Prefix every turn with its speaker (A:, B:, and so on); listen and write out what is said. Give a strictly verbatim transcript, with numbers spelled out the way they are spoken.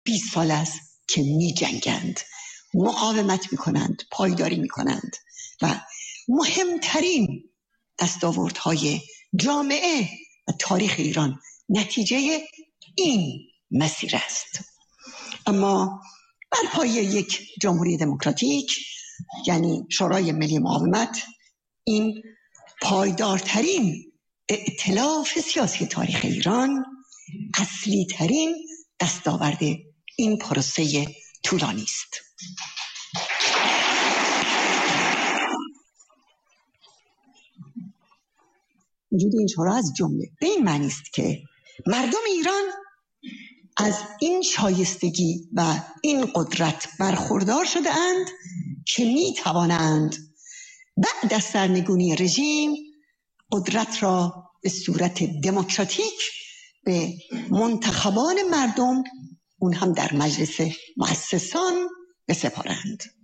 A: بیست سال است که می جنگند، مقاومت می کنند، پایداری می کنند و مهمترین دستاوردهای جامعه و تاریخ ایران نتیجه این مسیر است. اما بر پایه یک جمهوری دموکراتیک، یعنی شورای ملی مقاومت، این پایدارترین ائتلاف سیاسی تاریخ ایران، اصلی ترین دستاورد این پروسه طولانی است. وجود این شورا از جمله به این معنی است که مردم ایران از این شایستگی و این قدرت برخوردار شده اند که می توانند بعد از سرنگونی رژیم قدرت را به صورت دموکراتیک به منتخبان مردم، اون هم در مجلس مؤسسان، بسپارند.